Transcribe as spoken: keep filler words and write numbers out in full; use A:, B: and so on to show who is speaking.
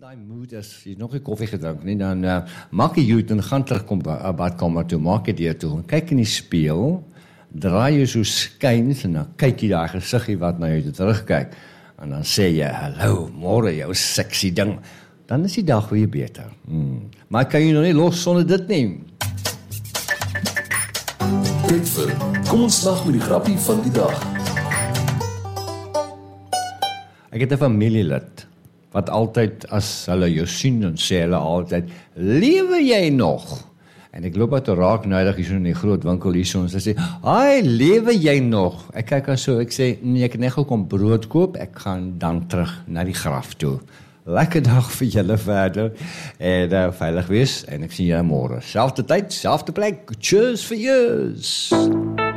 A: daai mood as jy nog 'n koffie gedrink nie, dan uh, maak jy uit en gaan terugkom by badkamer toe, maak jy deur toe en kyk in die spieël, draai jy so skuins en dan kyk jy daai gesiggie wat na jou toe terugkyk en dan sê jy hallo, môre jou sexy ding. Dan is die dag weer beter. Hmm. Maar kan jy nog nie los sonder dit nie.
B: Tyd vir kom ons slag met die grappie van die dag.
A: Ek het 'n familielid wat altyd as hulle jou sien dan sê hulle altyd, lewe jy nog? En ek loop uit 'n raak nodig hier so in die groot winkel hier so en sy sê, "Ai, lewe jy nog?" Ek kyk haar so, ek sê, "Nee, ek het net gekom brood koop, ek gaan dan terug na die graf toe." Lekker dag vir julle verder en uh, veilig wees en ek sien julle môre. Selfde tyd, selfde plek. Cheers vir years.